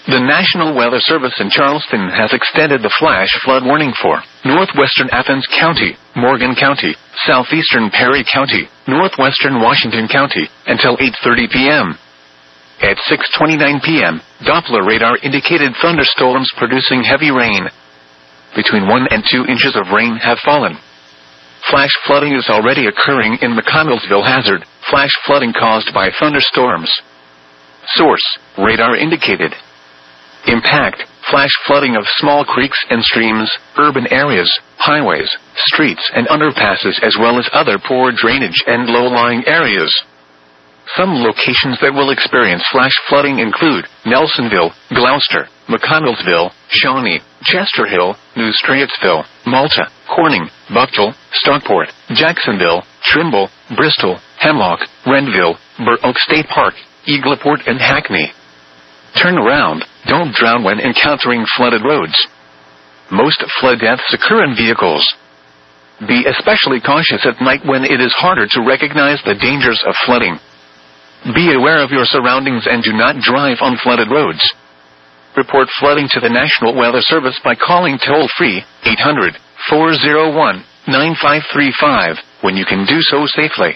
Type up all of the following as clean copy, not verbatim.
The National Weather Service in Charleston has extended the flash flood warning for northwestern Athens County, Morgan County, southeastern Perry County, northwestern Washington County, until 8:30 p.m. At 6:29 p.m., Doppler radar indicated thunderstorms producing heavy rain. Between 1 and 2 inches of rain have fallen. Flash flooding is already occurring in McConnellsville. Hazard, flash flooding caused by thunderstorms. Source, radar indicated. Impact, flash flooding of small creeks and streams, urban areas, highways, streets and underpasses, as well as other poor drainage and low-lying areas. Some locations that will experience flash flooding include Nelsonville, Gloucester, McConnellsville, Shawnee, Chester Hill, New Straightsville, Malta, Corning, Buckle, Stockport, Jacksonville, Trimble, Bristol, Hemlock, Renville, Burr Oak State Park, Eagleport and Hackney. Turn around, don't drown when encountering flooded roads. Most flood deaths occur in vehicles. Be especially cautious at night when it is harder to recognize the dangers of flooding. Be aware of your surroundings and do not drive on flooded roads. Report flooding to the National Weather Service by calling toll-free 800-401-9535 when you can do so safely.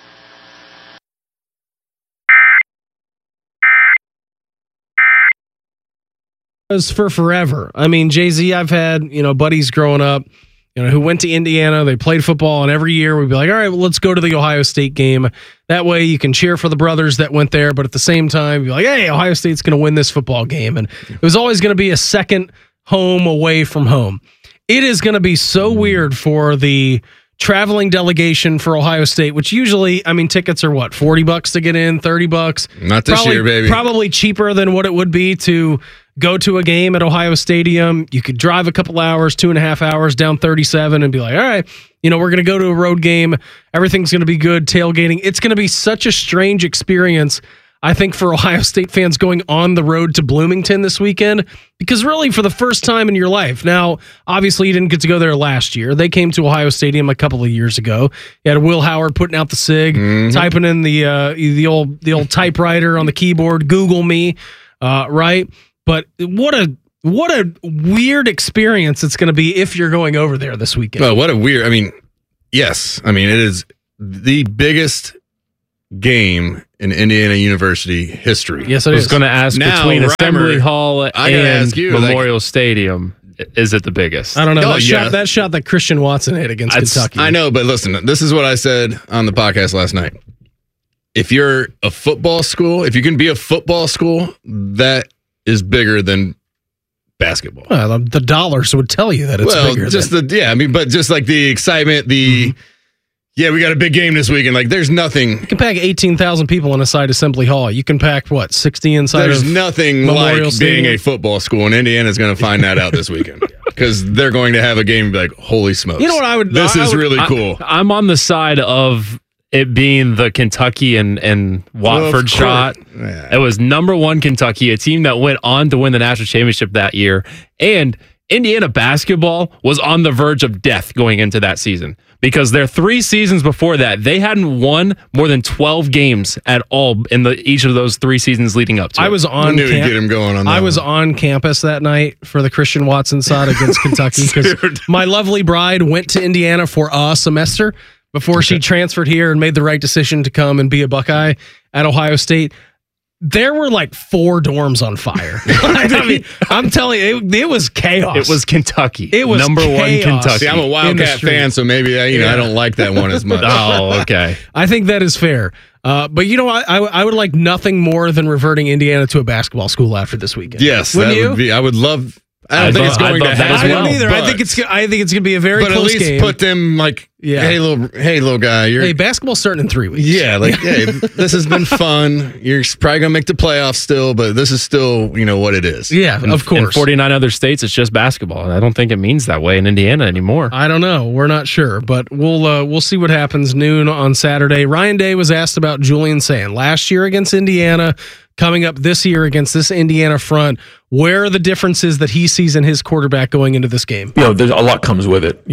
For forever. I mean, Jay-Z, I've had, buddies growing up, who went to Indiana. They played football, and every year we'd be like, all right, well, let's go to the Ohio State game. That way you can cheer for the brothers that went there, but at the same time, be like, hey, Ohio State's going to win this football game. And it was always going to be a second home away from home. It is going to be so weird for the traveling delegation for Ohio State, which usually, tickets are what, $40 to get in, $30? Not this year, baby. Probably cheaper than what it would be to go to a game at Ohio Stadium. You could drive a couple hours, 2.5 hours down 37 and be like, all right, we're going to go to a road game. Everything's going to be good. Tailgating. It's going to be such a strange experience, I think, for Ohio State fans going on the road to Bloomington this weekend, because really for the first time in your life. Now, obviously you didn't get to go there last year. They came to Ohio Stadium a couple of years ago. You had Will Howard putting out the SIG, typing in the old typewriter on the keyboard, Google me, right? But what a weird experience it's going to be if you're going over there this weekend. Well, what a weird, yes. It is the biggest game in Indiana University history. Yes, it is. I was going to ask, now, between Reimer, Assembly Hall and Memorial Stadium, is it the biggest? I don't know. That shot that Christian Watson hit against Kentucky. I know, but listen, this is what I said on the podcast last night. If you're a football school, if you can be a football school, that is bigger than basketball. Well, the dollars would tell you that it's bigger. But just like the excitement, we got a big game this weekend. Like, there's nothing. You can pack 18,000 people inside Assembly Hall. You can pack 60 inside. There's nothing Memorial like Stadium. being a football school, and Indiana's going to find that out this weekend because they're going to have a game and be like, holy smokes! You know what This is really cool. I'm on the side of it being the Kentucky and Watford shot. Yeah. It was number one Kentucky, a team that went on to win the national championship that year. And Indiana basketball was on the verge of death going into that season because their 3 seasons before that, they hadn't won more than 12 games at all in each of those 3 seasons leading up to it. I knew he'd get him going on that. I was on campus that night for the Christian Watson side against Kentucky because my lovely bride went to Indiana for a semester before she transferred here and made the right decision to come and be a Buckeye at Ohio State. There were 4 dorms on fire. I'm telling you, it was chaos. It was Kentucky. It was number chaos. 1 Kentucky. See, I'm a Wildcat fan, so maybe I don't like that one as much. Oh, okay. I think that is fair. But I would like nothing more than reverting Indiana to a basketball school after this weekend. Yes, Wouldn't you? would be. I would love. I don't think it's going to love that happen. as well. I don't either. I think it's going to be a very But close at least game. put them hey little guy. Hey, basketball's starting in 3 weeks. Yeah, hey, this has been fun. You're probably gonna make the playoffs still, but this is still what it is. Yeah, of course. In 49 other states, it's just basketball. And I don't think it means that way in Indiana anymore. I don't know. We're not sure, but we'll see what happens noon on Saturday. Ryan Day was asked about Julian Sand last year against Indiana, coming up this year against this Indiana front. Where are the differences that he sees in his quarterback going into this game? There's a lot comes with it.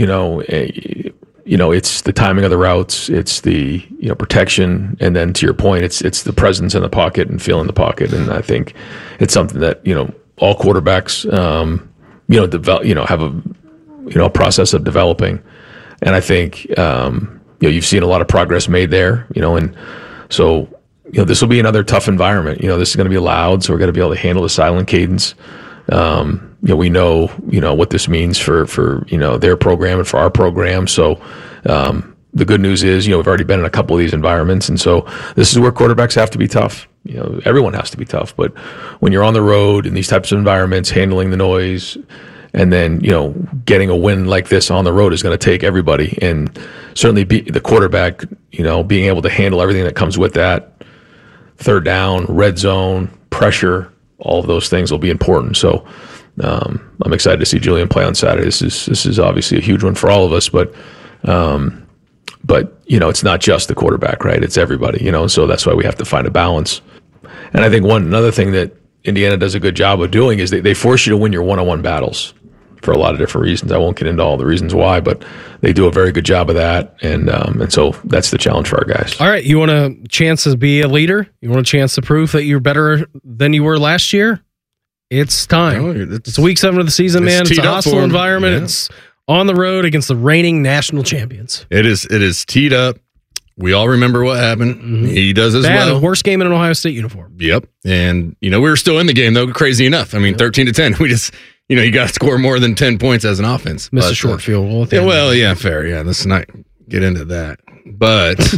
It's the timing of the routes, it's the protection, and then to your point, it's the presence in the pocket and feeling the pocket. And I think it's something that all quarterbacks, have a process of developing. And I think, you've seen a lot of progress made there, and so, this will be another tough environment. This is going to be loud, so we're going to be able to handle the silent cadence. We know, what this means for their program and for our program. So, the good news is, we've already been in a couple of these environments. And so this is where quarterbacks have to be tough. Everyone has to be tough. But when you're on the road in these types of environments, handling the noise, and then, getting a win like this on the road is going to take everybody. And certainly the quarterback, being able to handle everything that comes with that, third down, red zone, pressure, all of those things will be important. So I'm excited to see Julian play on Saturday. This is obviously a huge one for all of us, but it's not just the quarterback, right? It's everybody, so that's why we have to find a balance. And I think another thing that Indiana does a good job of doing is they force you to win your one-on-one battles for a lot of different reasons. I won't get into all the reasons why, but they do a very good job of that. And so that's the challenge for our guys. All right. You want a chance to be a leader? You want a chance to prove that you're better than you were last year? It's time. It's week 7 of the season, man. It's a hostile environment. Yeah. It's on the road against the reigning national champions. It is teed up. We all remember what happened. Mm-hmm. He does as well. The worst game in an Ohio State uniform. Yep. And, we were still in the game, though, crazy enough. I mean, 13-10. We just, you got to score more than 10 points as an offense. Missed a short field goal. Fair. Yeah, let's not get into that. But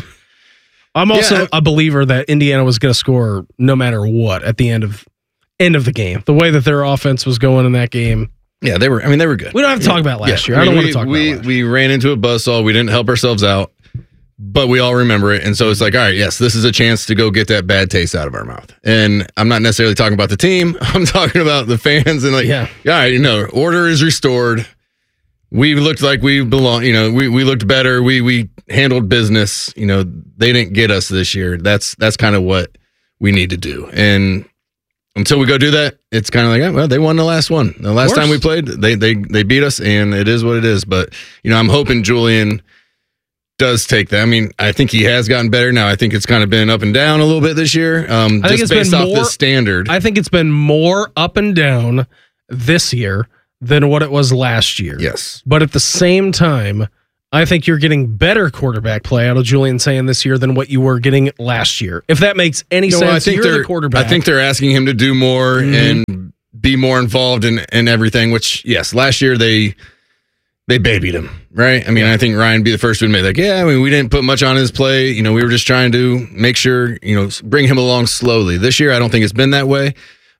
I'm also a believer that Indiana was going to score no matter what at the end of the game. The way that their offense was going in that game. Yeah, they were good. We don't have to talk about last year. I don't want to talk about last year. We ran into a buzzsaw. We didn't help ourselves out. But we all remember it. And so it's like, all right, yes, this is a chance to go get that bad taste out of our mouth. And I'm not necessarily talking about the team. I'm talking about the fans. And all right, order is restored. We looked like we belong. We looked better. We handled business. They didn't get us this year. That's kind of what we need to do. And until we go do that, it's kind of like, they won the last one. The last time we played, they beat us, and it is what it is. But, I'm hoping Julian does take that. I mean, I think he has gotten better now. I think it's kind of been up and down a little bit this year. I think it's based off the standard. I think it's been more up and down this year than what it was last year. Yes. But at the same time, I think you're getting better quarterback play out of Julian Sayin this year than what you were getting last year. If that makes any sense, I think you're the quarterback. I think they're asking him to do more and be more involved in everything, which, yes, last year they babied him, right? I mean, I think Ryan would be the first to admit, we didn't put much on his play. We were just trying to make sure, bring him along slowly. This year, I don't think it's been that way.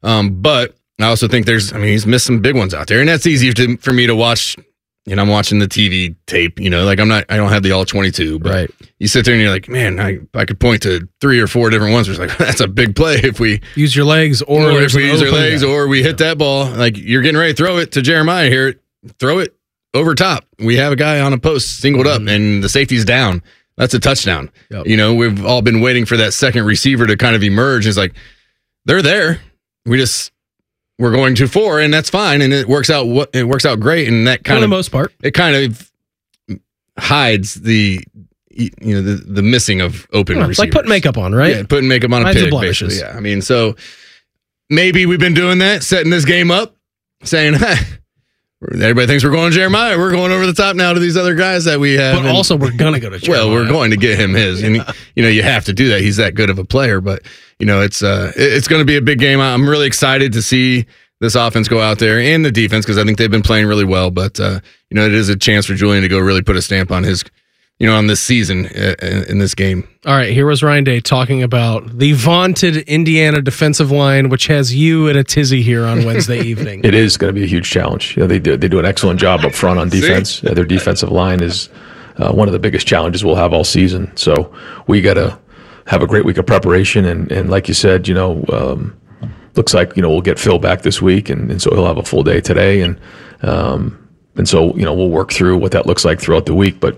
But I also think he's missed some big ones out there. And that's easy for me to watch. I'm watching the TV tape, I don't have the all 22, but right. You sit there and you're like, man, I could point to 3 or 4 different ones. Where it's like, that's a big play if we use your legs or if we use our legs or we hit that ball. Like, you're getting ready to throw it to Jeremiah here. Throw it over top. We have a guy on a post singled up and the safety's down. That's a touchdown. Yep. We've all been waiting for that second receiver to kind of emerge. It's like, they're there. We're going to 4, and that's fine. And it works out great. And that kind of, for the most part, it kind of hides the missing of open receivers. It's like putting makeup on, right? Yeah, putting makeup on a pig, basically. Yeah. I mean, so maybe we've been doing that, setting this game up, saying, everybody thinks we're going to Jeremiah. We're going over the top now to these other guys that we have. But also, we're going to go to Jeremiah. Well, we're going to get him his. And, you have to do that. He's that good of a player. But, it's going to be a big game. I'm really excited to see this offense go out there and the defense because I think they've been playing really well. But, it is a chance for Julian to go really put a stamp on his, on this season in this game. All right, here was Ryan Day talking about the vaunted Indiana defensive line, which has you in a tizzy here on Wednesday evening. It is going to be a huge challenge. They do an excellent job up front on defense. Their defensive line is one of the biggest challenges we'll have all season. So we got to have a great week of preparation. And like you said, looks like, we'll get Phil back this week. And so he'll have a full day today. And so, we'll work through what that looks like throughout the week. But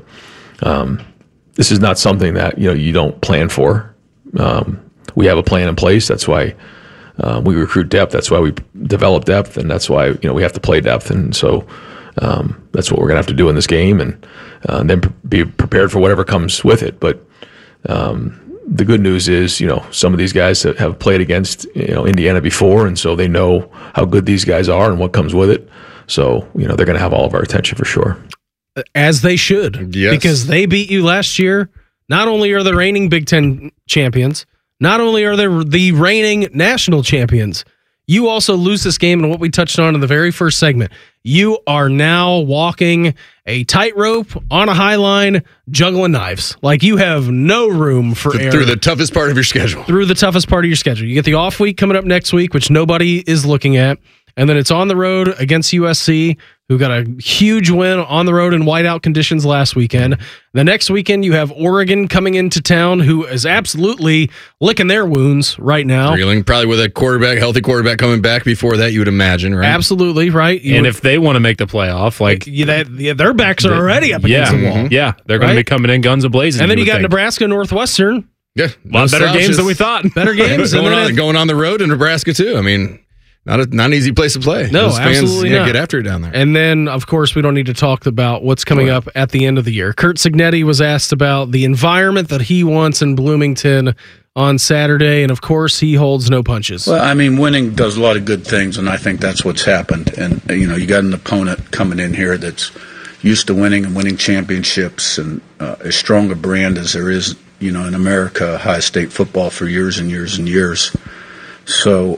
this is not something that, you don't plan for. We have a plan in place. That's why we recruit depth. That's why we develop depth. And that's why, we have to play depth. And so that's what we're going to have to do in this game and then be prepared for whatever comes with it. But, the good news is, some of these guys have played against, Indiana before, and so they know how good these guys are and what comes with it. So, they're going to have all of our attention for sure. As they should. Yes. Because they beat you last year. Not only are the reigning Big Ten champions, not only are they the reigning national champions, you also lose this game, and what we touched on in the very first segment. You are now walking a tightrope on a high line, juggling knives. Like, you have no room for error. Through the toughest part of your schedule. Through the toughest part of your schedule. You get the off week coming up next week, which nobody is looking at. And then it's on the road against USC, who got a huge win on the road in whiteout conditions last weekend. The next weekend, you have Oregon coming into town, who is absolutely licking their wounds right now. Reeling, probably with a healthy quarterback coming back before that, you would imagine, right? Absolutely, right? And if they want to make the playoff, their backs are already up against the wall. Yeah, they're going to be coming in guns a-blazing. And then you got Nebraska, Northwestern. Yeah, a lot better games than we thought. Better games. going on the road in Nebraska, too. I mean, not an easy place to play. No, those fans, absolutely not. Get after it down there. And then, of course, we don't need to talk about what's coming up at the end of the year. Curt Cignetti was asked about the environment that he wants in Bloomington on Saturday, and of course, he holds no punches. Well, I mean, winning does a lot of good things, and I think that's what's happened. And, you got an opponent coming in here that's used to winning and winning championships, and as strong a brand as there is, in America, high state football for years and years and years. So,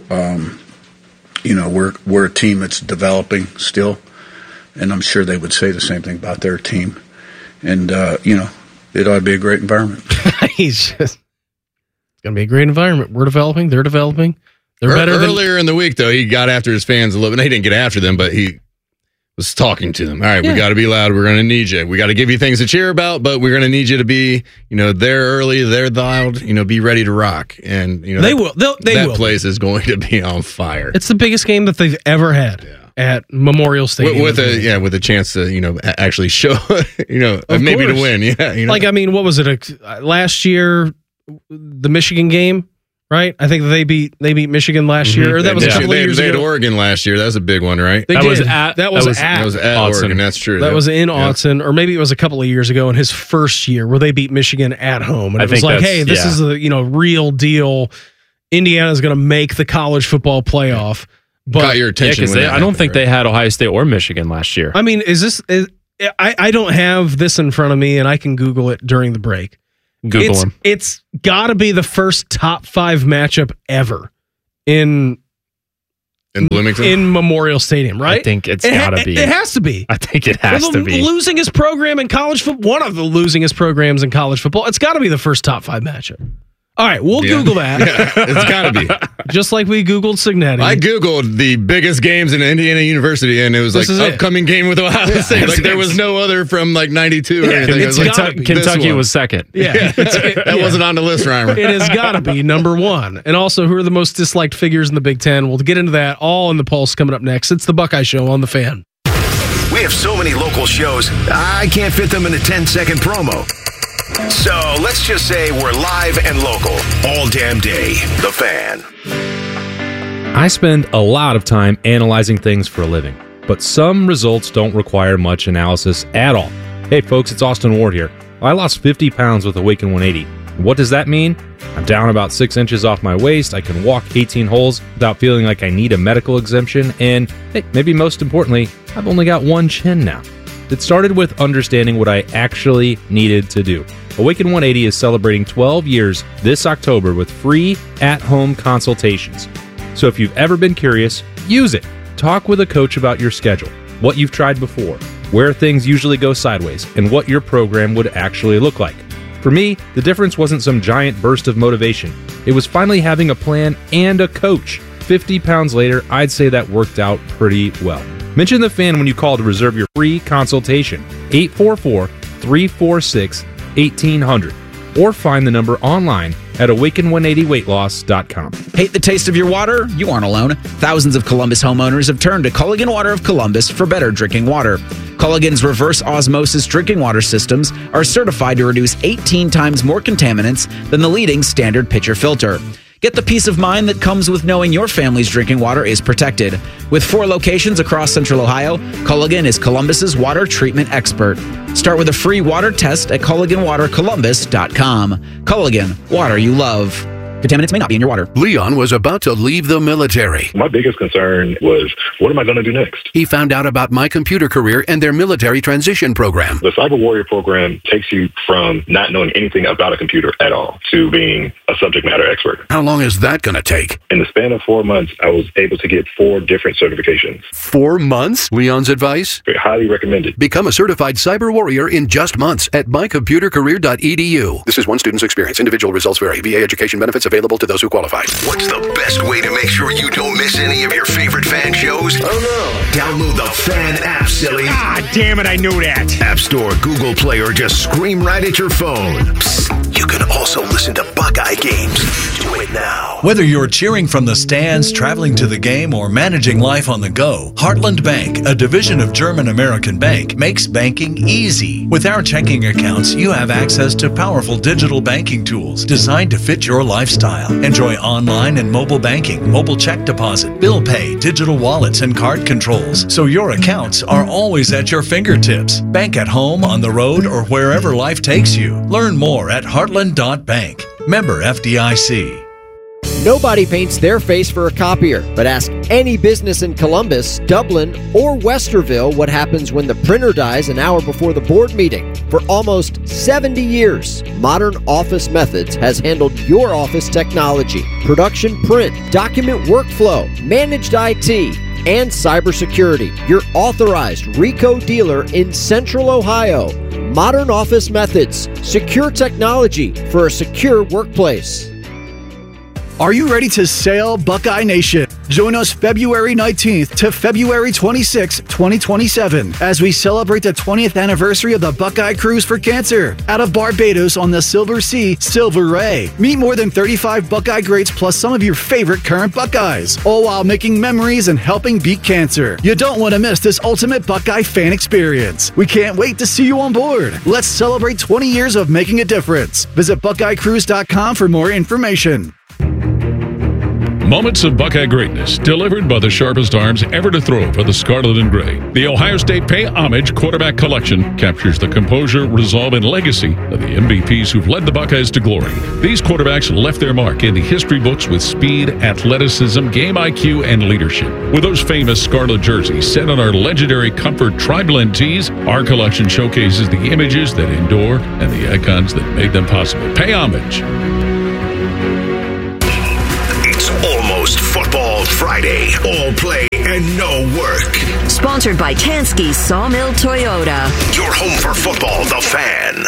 we're a team that's developing still, and I'm sure they would say the same thing about their team. And, it ought to be a great environment. It's going to be a great environment. We're developing. They're developing. They're better. Earlier in the week, though, he got after his fans a little bit. He didn't get after them, but he was talking to them. All right, we got to be loud. We're going to need you. We got to give you things to cheer about, but we're going to need you to be, there early, there loud, be ready to rock. And, they will. They will. Place is going to be on fire. It's the biggest game that they've ever had at Memorial Stadium. With a chance to, actually show, maybe to win. Yeah. Like, I mean, what was it? Last year, the Michigan game? Right, I think they beat Michigan last year. Or that was a couple of years ago. They had Oregon last year. That was a big one, right? That was at Oregon. That's true. That was in Autzen, or maybe it was a couple of years ago in his first year where they beat Michigan at home, and it was like, hey, this is a real deal. Indiana's going to make the college football playoff. But got your attention. I don't think they had Ohio State or Michigan last year. I mean, I don't have this in front of me, and I can Google it during the break. Google them. It's got to be the first top 5 matchup ever in Bloomington, in Memorial Stadium, right? I think it's got to be. It has to be. I think it has to be. Losingest program in college football, one of the losingest programs in college football. It's got to be the first top 5 matchup. All right, we'll Google that. Yeah, it's got to be. Just like we Googled Cignetti. I Googled the biggest games in Indiana University, and it was upcoming game with Ohio State. Like, there was no other from 92 or anything. Kentucky was second. Yeah. That wasn't on the list, Reimer. It has got to be number 1. And also, who are the most disliked figures in the Big Ten? We'll get into that all in the Pulse coming up next. It's the Buckeye Show on The Fan. We have so many local shows, I can't fit them in a 10-second promo. So let's just say we're live and local all damn day. The Fan. I spend a lot of time analyzing things for a living, but some results don't require much analysis at all. Hey folks, it's Austin Ward here. I lost 50 pounds with Awaken 180. What does that mean? I'm down about 6 inches off my waist, I can walk 18 holes without feeling like I need a medical exemption, and hey, maybe most importantly, I've only got one chin now. It started with understanding what I actually needed to do. Awaken 180 is celebrating 12 years this October with free at-home consultations. So if you've ever been curious, use it. Talk with a coach about your schedule, what you've tried before, where things usually go sideways, and what your program would actually look like. For me, the difference wasn't some giant burst of motivation. It was finally having a plan and a coach. 50 pounds later, I'd say that worked out pretty well. Mention The Fan when you call to reserve your free consultation. 844-346-1800. Or find the number online at awaken180weightloss.com. Hate the taste of your water? You aren't alone. Thousands of Columbus homeowners have turned to Culligan Water of Columbus for better drinking water. Culligan's reverse osmosis drinking water systems are certified to reduce 18 times more contaminants than the leading standard pitcher filter. Get the peace of mind that comes with knowing your family's drinking water is protected. With 4 locations across Central Ohio, Culligan is Columbus's water treatment expert. Start with a free water test at CulliganWaterColumbus.com. Culligan, water you love. Contaminants may not be in your water. Leon was about to leave the military. My biggest concern was, what am I going to do next? He found out about My Computer Career and their military transition program. The Cyber Warrior program takes you from not knowing anything about a computer at all to being a subject matter expert. How long is that going to take? In the span of 4 months, I was able to get 4 different certifications. 4 months? Leon's advice? Highly recommended. Become a certified cyber warrior in just months at mycomputercareer.edu. This is one student's experience. Individual results vary. VA education benefits available to those who qualify. What's the best way to make sure you don't miss any of your favorite fan shows? Oh no. Download the Fan app, silly. Ah, damn it, I knew that. App Store, Google Play, or just scream right at your phone. Psst, you can also listen to Buckeye games. Do it now. Whether you're cheering from the stands, traveling to the game, or managing life on the go, Heartland Bank, a division of German American Bank, makes banking easy. With our checking accounts, you have access to powerful digital banking tools designed to fit your lifestyle. Enjoy online and mobile banking, mobile check deposit, bill pay, digital wallets, and card controls, so your accounts are always at your fingertips. Bank at home, on the road, or wherever life takes you. Learn more at heartland.bank. Member FDIC. Nobody paints their face for a copier, but ask any business in Columbus, Dublin, or Westerville what happens when the printer dies an hour before the board meeting. For almost 70 years, Modern Office Methods has handled your office technology, production print, document workflow, managed IT, and cybersecurity. Your authorized Ricoh dealer in Central Ohio. Modern Office Methods, secure technology for a secure workplace. Are you ready to sail, Buckeye Nation? Join us February 19th to February 26th, 2027, as we celebrate the 20th anniversary of the Buckeye Cruise for Cancer out of Barbados on the Silver Sea, Silver Ray. Meet more than 35 Buckeye greats plus some of your favorite current Buckeyes, all while making memories and helping beat cancer. You don't want to miss this ultimate Buckeye fan experience. We can't wait to see you on board. Let's celebrate 20 years of making a difference. Visit BuckeyeCruise.com for more information. Moments of Buckeye greatness delivered by the sharpest arms ever to throw for the Scarlet and Gray. The Ohio State Pay Homage Quarterback Collection captures the composure, resolve, and legacy of the MVPs who've led the Buckeyes to glory. These quarterbacks left their mark in the history books with speed, athleticism, game IQ, and leadership. With those famous Scarlet jerseys set on our legendary Comfort Tri-Blend tees, our collection showcases the images that endure and the icons that made them possible. Pay homage. Almost Football Friday. All play and no work. Sponsored by Tansky Sawmill Toyota. Your home for football, the Fan.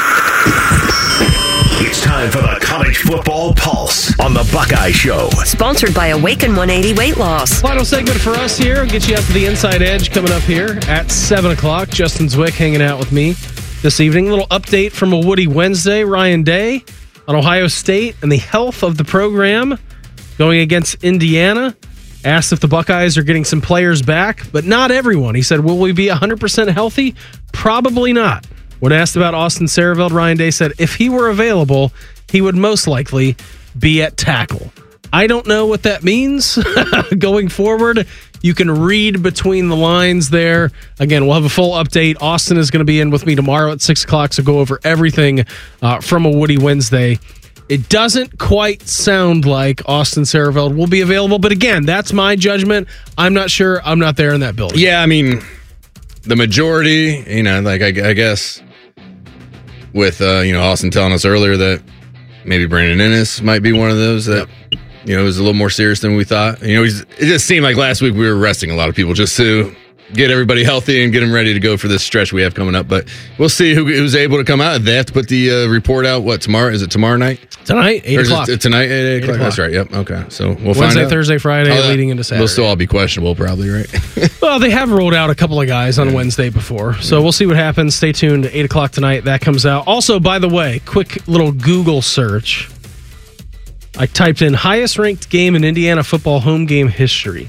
It's time for the College Football Pulse on the Buckeye Show. Sponsored by Awaken 180 Weight Loss. Final segment for us here. We'll get you up to the Inside Edge coming up here at 7 o'clock. Justin Zwick hanging out with me this evening. A little update from a Woody Wednesday. Ryan Day on Ohio State and the health of the program. Going against Indiana, asked if the Buckeyes are getting some players back, but not everyone. He said, will we be 100% healthy? Probably not. When asked about Austin Sareveld, Ryan Day said if he were available, he would most likely be at tackle. I don't know what that means going forward. You can read between the lines there. Again, we'll have a full update. Austin is going to be in with me tomorrow at 6 o'clock, so go over everything from a Woody Wednesday. It doesn't quite sound like Austin Sareveld will be available, but again, that's my judgment. I'm not sure. I'm not there in that building. Yeah, I mean, the majority, like I guess with, Austin telling us earlier that maybe Brandon Ennis might be one of those that, is a little more serious than we thought. It just seemed like last week we were resting a lot of people just to get everybody healthy and get them ready to go for this stretch we have coming up. But we'll see who's able to come out. They have to put the report out, tomorrow? Is it tomorrow night? Tonight, 8 o'clock. Tonight, 8 o'clock? That's right, yep. Okay, so we'll find Wednesday, out. Thursday, Friday, leading into Saturday. They'll still all be questionable probably, right? Well, they have rolled out a couple of guys on Wednesday before, so we'll see what happens. Stay tuned, 8 o'clock tonight. That comes out. Also, by the way, quick little Google search. I typed in highest ranked game in Indiana football home game history.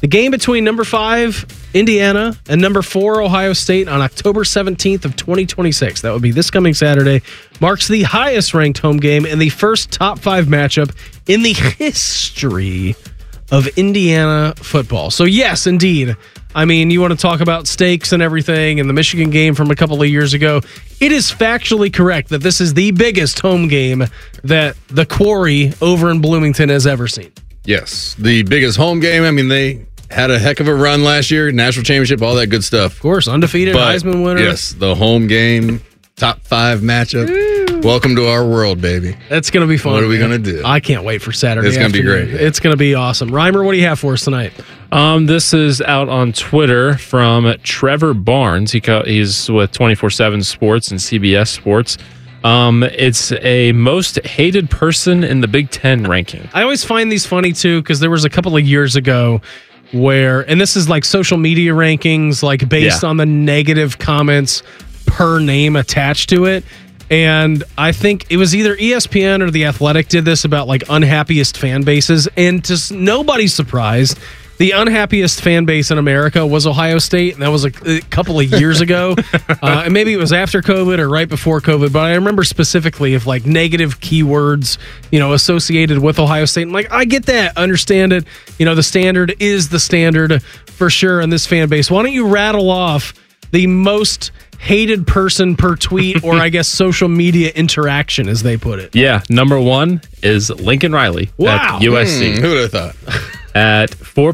The game between number 5 Indiana and number 4 Ohio State on October 17th of 2026. That would be this coming Saturday. Marks the highest ranked home game and the first top 5 matchup in the history of Indiana football. So yes, indeed. I mean, you want to talk about stakes and everything and the Michigan game from a couple of years ago. It is factually correct that this is the biggest home game that the Quarry over in Bloomington has ever seen. Yes, the biggest home game. I mean, they had a heck of a run last year, national championship, all that good stuff. Of course, undefeated Heisman winner. Yes, the home game, top 5 matchup. Ooh. Welcome to our world, baby. That's going to be fun. What are we going to do? I can't wait for Saturday. It's going to be great. It's going to be awesome. Reimer, what do you have for us tonight? This is out on Twitter from Trevor Barnes. He's with 24/7 Sports and CBS Sports. It's a most hated person in the Big Ten ranking. I always find these funny too, because there was a couple of years ago where, and this is like social media rankings, like based on the negative comments per name attached to it. And I think it was either ESPN or The Athletic did this about like unhappiest fan bases. And to nobody's surprise, the unhappiest fan base in America was Ohio State, and that was a couple of years ago. And maybe it was after COVID or right before COVID, but I remember specifically of like negative keywords, associated with Ohio State. And like, I get that, understand it. The standard is the standard for sure in this fan base. Why don't you rattle off the most hated person per tweet, or I guess social media interaction, as they put it? Yeah, number 1 is Lincoln Riley at USC. Who would have thought? At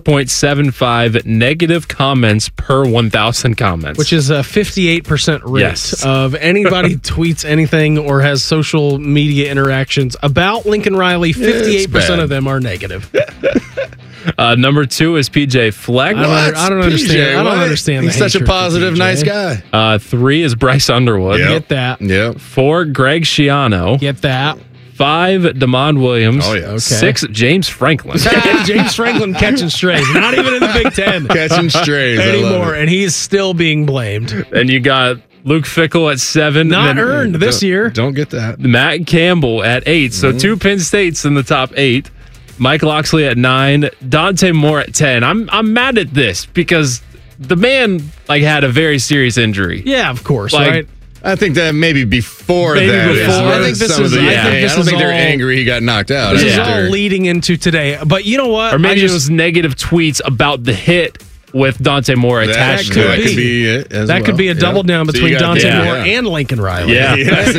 4.75 negative comments per 1,000 comments. Which is a 58% rate of anybody tweets anything or has social media interactions about Lincoln Riley. 58% of them are negative. Number 2 is PJ Fleck. I don't understand. I don't understand. He's such a positive, nice guy. 3 is Bryce Underwood. Get that. Yep. 4, Greg Schiano. Get that. 5, DeMond Williams. Oh, yeah. Okay. 6, James Franklin. James Franklin catching strays. Not even in the Big Ten. Catching strays anymore. And he's still being blamed. And you got Luke Fickell at 7. Not earned this year. Don't get that. Matt Campbell at 8. So 2 Penn States in the top 8. Mike Loxley at 9. Dante Moore at 10. I'm mad at this because the man had a very serious injury. Yeah, of course, right? I think that maybe before that. I think this is. I don't think they're angry he got knocked out. This is all leading into today. But you know what? Or maybe it was negative tweets about the hit with Dante Moore attached to it. That could be it. That could be a double down between Dante Moore and Lincoln Riley. Yeah,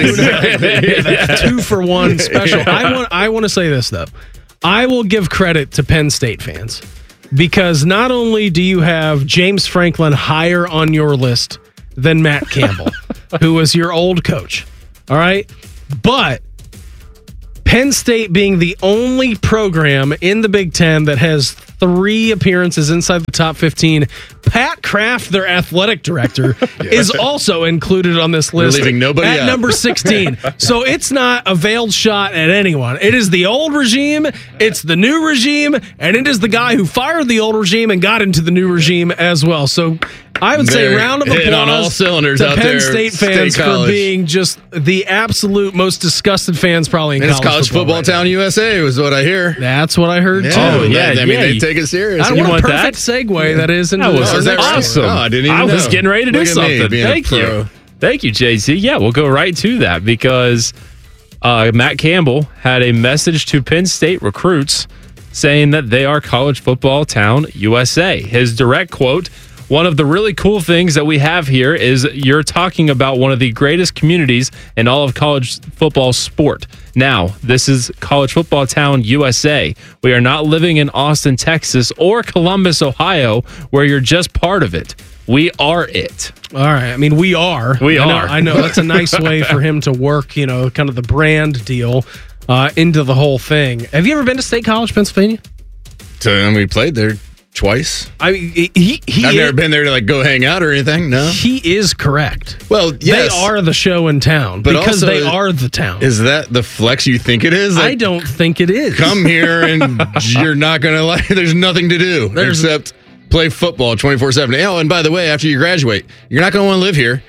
that's 2-for-1 special. I want to say this though. I will give credit to Penn State fans because not only do you have James Franklin higher on your list than Matt Campbell, who was your old coach, all right? But Penn State being the only program in the Big Ten that has 3 appearances inside the top 15, Pat Kraft, their athletic director, is also included on this list. We're leaving nobody at out. number 16. So it's not a veiled shot at anyone. It is the old regime, it's the new regime, and it is the guy who fired the old regime and got into the new regime as well. So I would say round of applause on all cylinders to out Penn there, State fans for being just the absolute most disgusted fans probably in college football town USA was what I hear. That's what I heard too. Oh, yeah. I mean, they take it serious. What a perfect segue that is into this. That was awesome. Oh, I didn't even I was know. getting ready to do Look at me something. being a Thank you. pro. Thank you, JC. Yeah, we'll go right to that because Matt Campbell had a message to Penn State recruits saying that they are college football town USA. His direct quote, "One of the really cool things that we have here is you're talking about one of the greatest communities in all of college football sport. Now, this is college football town USA. We are not living in Austin, Texas or Columbus, Ohio, where you're just part of it. We are it." All right. I mean, we are. I know. That's a nice way for him to work, kind of the brand deal into the whole thing. Have you ever been to State College, Pennsylvania? We played there twice. I mean, I've never been there to go hang out or anything. No, he is correct. Well, yes, they are the show in town, but because also, they are the town. Is that the flex you think it is? I don't think it is. Come here and you're not gonna there's nothing to do except play football 24/7. Oh, and by the way, after you graduate, you're not gonna want to live here.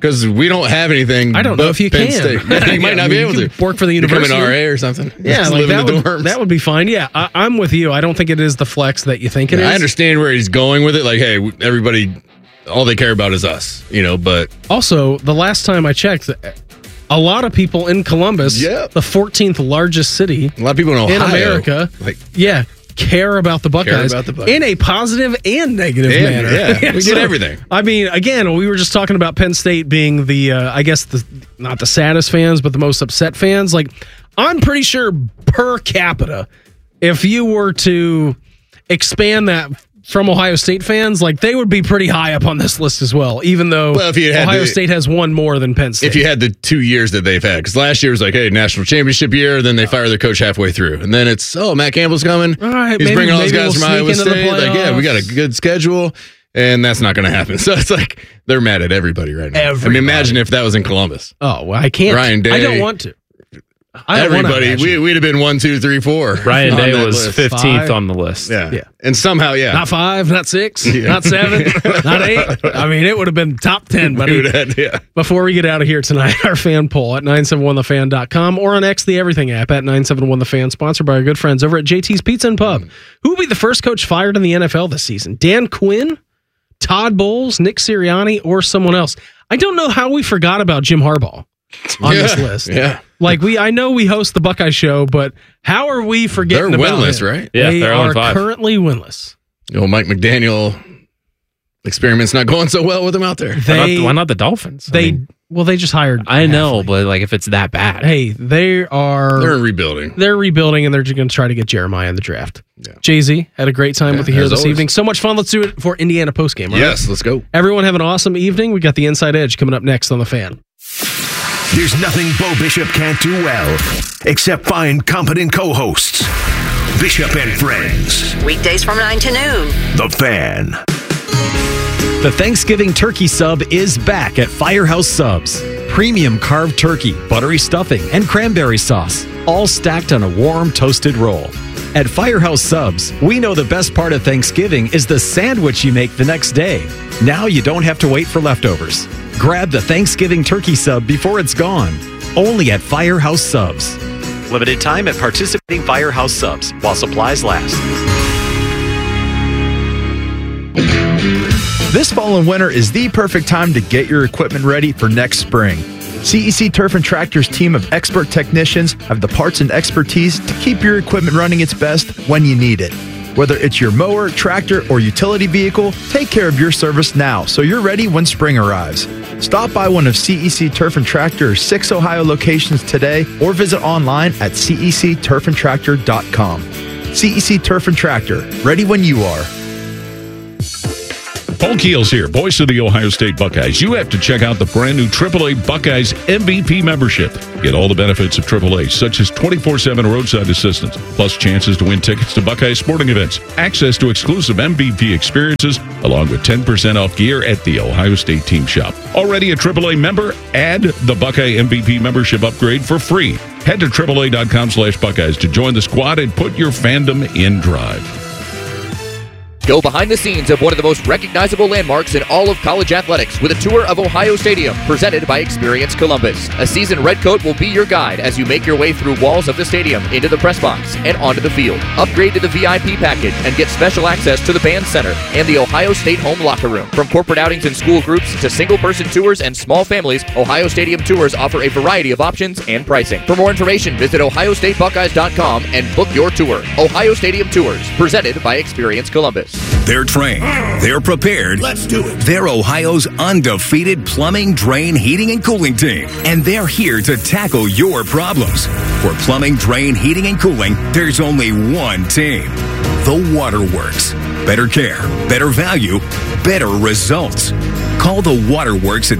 Because we don't have anything. I don't know if you Penn can. State. Yeah, you might not be able to work for the university. Become an RA or something. Yeah, Just like live in the dorms. that would be fine. Yeah, I'm with you. I don't think it is the flex that you think it is. I understand where he's going with it. Like, hey, everybody, all they care about is us, but also, the last time I checked, a lot of people in Columbus, the 14th largest city, a lot of people in Ohio, America, care about the Buckeyes in a positive and negative manner. Yeah, we get everything. I mean, again, we were just talking about Penn State being the, I guess, not the saddest fans, but the most upset fans. Like, I'm pretty sure per capita, if you were to expand that from Ohio State fans, like, they would be pretty high up on this list as well, even though if you had Ohio State has won more than Penn State. If you had the 2 years that they've had, because last year was like, hey, national championship year, then they fire their coach halfway through. And then it's, Matt Campbell's coming. All right, he's bringing all those guys from Iowa into the State. Like, yeah, we got a good schedule, and that's not going to happen. So it's like, they're mad at everybody right now. I mean, imagine if that was in Columbus. Oh, well, I can't. Ryan Day. I don't want to. Everybody, we'd have been 1, 2, 3, 4. Ryan Day was 15th on the list. Yeah. And somehow, Not 5, not 6, not 7, not 8. I mean, it would have been top 10, buddy. Before we get out of here tonight, our fan poll at 971thefan.com or on X, the Everything app at 971thefan, sponsored by our good friends over at JT's Pizza and Pub. Who will be the first coach fired in the NFL this season? Dan Quinn, Todd Bowles, Nick Sirianni, or someone else? I don't know how we forgot about Jim Harbaugh on this list. Yeah. Like, I know we host the Buckeye Show, but how are we forgetting they're about winless, him? right? Yeah, they they're are 0-5. currently winless. Mike McDaniel experiment's not going so well with them out there. Why not the Dolphins? They just hired. I know, but like, if it's that bad, hey, they're rebuilding. They're rebuilding, and they're just going to try to get Jeremiah in the draft. Yeah. Jay-Z had a great time with you here this evening. So much fun. Let's do it for Indiana postgame. Right? Yes, let's go. Everyone have an awesome evening. We got the Inside Edge coming up next on The Fan. There's nothing Bo Bishop can't do well, except find competent co-hosts. Bishop and Friends. Weekdays from 9 to noon. The Fan. The Thanksgiving turkey sub is back at Firehouse Subs. Premium carved turkey, buttery stuffing, and cranberry sauce, all stacked on a warm, toasted roll. At Firehouse Subs, we know the best part of Thanksgiving is the sandwich you make the next day. Now you don't have to wait for leftovers. Grab the Thanksgiving turkey sub before it's gone. Only at Firehouse Subs. Limited time at participating Firehouse Subs while supplies last. This fall and winter is the perfect time to get your equipment ready for next spring. CEC Turf and Tractor's team of expert technicians have the parts and expertise to keep your equipment running its best when you need it. Whether it's your mower, tractor, or utility vehicle, take care of your service now so you're ready when spring arrives. Stop by one of CEC Turf and Tractor's 6 Ohio locations today or visit online at cecturfandtractor.com. CEC Turf and Tractor, ready when you are. Paul Keels here, voice of the Ohio State Buckeyes. You have to check out the brand new AAA Buckeyes MVP membership. Get all the benefits of AAA, such as 24/7 roadside assistance, plus chances to win tickets to Buckeye sporting events, access to exclusive MVP experiences, along with 10% off gear at the Ohio State team shop. Already a AAA member? Add the Buckeye MVP membership upgrade for free. Head to AAA.com/Buckeyes to join the squad and put your fandom in drive. Go behind the scenes of one of the most recognizable landmarks in all of college athletics with a tour of Ohio Stadium presented by Experience Columbus. A seasoned redcoat will be your guide as you make your way through walls of the stadium, into the press box, and onto the field. Upgrade to the VIP package and get special access to the band center and the Ohio State home locker room. From corporate outings and school groups to single-person tours and small families, Ohio Stadium tours offer a variety of options and pricing. For more information, visit ohiostatebuckeyes.com and book your tour. Ohio Stadium Tours, presented by Experience Columbus. They're trained. They're prepared. Let's do it. They're Ohio's undefeated plumbing, drain, heating, and cooling team. And they're here to tackle your problems. For plumbing, drain, heating, and cooling, there's only one team. The Waterworks. Better care, better value, better results. Call the Waterworks at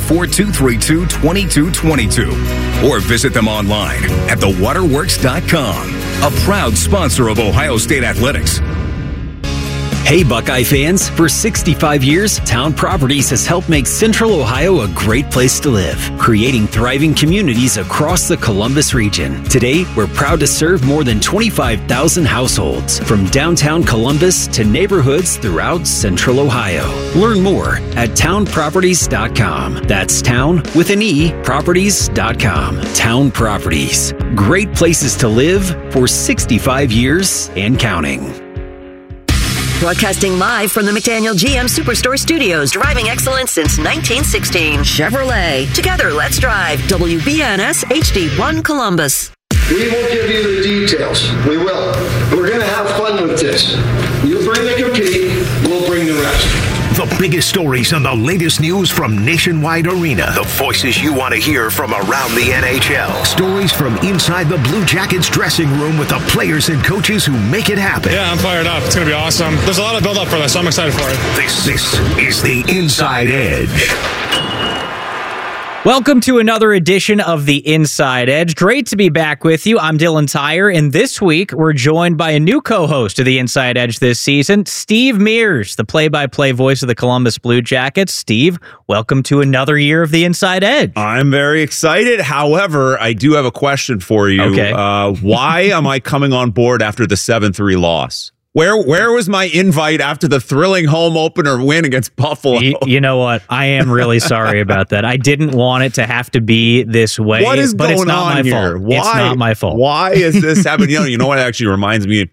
614-232-2222 or visit them online at thewaterworks.com. A proud sponsor of Ohio State Athletics. Hey, Buckeye fans. For 65 years, Town Properties has helped make Central Ohio a great place to live, creating thriving communities across the Columbus region. Today, we're proud to serve more than 25,000 households, from downtown Columbus to neighborhoods throughout Central Ohio. Learn more at townproperties.com. That's town with an E, properties.com. Town Properties. Great places to live for 65 years and counting. Broadcasting live from the McDaniel GM Superstore Studios, driving excellence since 1916. Chevrolet. Together, let's drive. WBNS HD1 Columbus. We will give you the details. We will. We're going to have fun with this. You bring the compete, we'll bring the rest. The biggest stories and the latest news from Nationwide Arena. The voices you want to hear from around the NHL. Stories from inside the Blue Jackets dressing room with the players and coaches who make it happen. Yeah, I'm fired up. It's going to be awesome. There's a lot of build-up for this, so I'm excited for it. This is the Inside Edge. Welcome to another edition of the Inside Edge. Great to be back with you. I'm Dylan Tyre, and this week we're joined by a new co-host of the Inside Edge this season, Steve Mears, the play-by-play voice of the Columbus Blue Jackets. Steve, welcome to another year of the Inside Edge. I'm very excited. However, I do have a question for you. Okay. Why am I coming on board after the 7-3 loss? Where was my invite after the thrilling home opener win against Buffalo? You know what? I am really sorry about that. I didn't want it to have to be this way. What is but going it's not on my here? fault. Why, it's not my fault. Why is this happening? You know what actually reminds me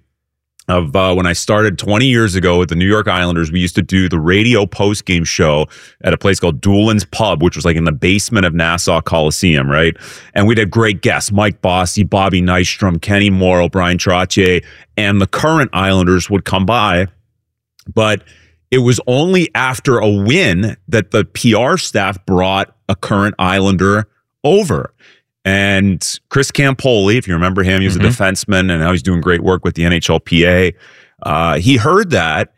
of when I started 20 years ago with the New York Islanders. We used to do the radio post-game show at a place called Doolin's Pub, which was like in the basement of Nassau Coliseum, right? And we had great guests, Mike Bossy, Bobby Nystrom, Kenny Morrow, Brian Trottier, and the current Islanders would come by. But it was only after a win that the PR staff brought a current Islander over. And Chris Campoli, if you remember him, he was a defenseman, and now he's doing great work with the NHLPA. He heard that,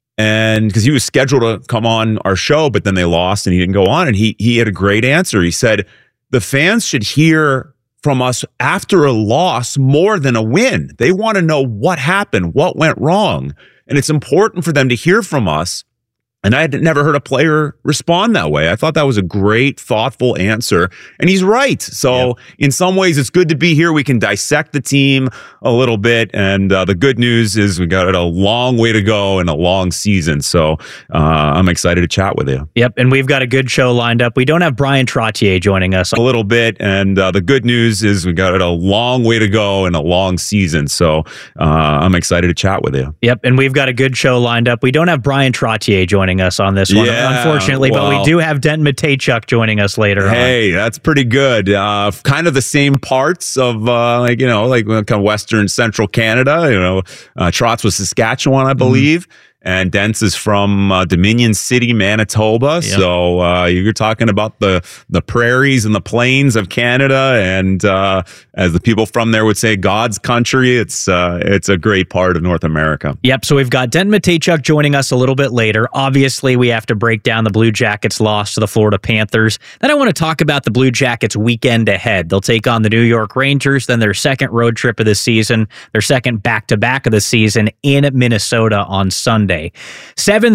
and because he was scheduled to come on our show, but then they lost and he didn't go on. And he had a great answer. He said, the fans should hear from us after a loss more than a win. They want to know what happened, what went wrong. And it's important for them to hear from us. And I had never heard a player respond that way. I thought that was a great, thoughtful answer. And he's right. So in some ways, it's good to be here. We can dissect the team a little bit. And the good news is we got a long way to go and a long season. So I'm excited to chat with you. Yep, and we've got a good show lined up. We don't have Brian Trottier joining us. A little bit. And the good news is we got a long way to go and a long season. So I'm excited to chat with you. Yep, and we've got a good show lined up. We don't have Brian Trottier joining us on this one, unfortunately, but we do have Denton Mateychuk joining us later on. Hey, that's pretty good. Kind of the same parts of like kind of Western Central Canada. Trotz was Saskatchewan, I believe. And Dents is from Dominion City, Manitoba. Yep. So you're talking about the prairies and the plains of Canada, and as the people from there would say, God's country. It's a great part of North America. Yep. So we've got Denton Mateychuk joining us a little bit later. Obviously, we have to break down the Blue Jackets' loss to the Florida Panthers. Then I want to talk about the Blue Jackets' weekend ahead. They'll take on the New York Rangers, then their second road trip of the season, their second back-to-back of the season in Minnesota on Sunday. 7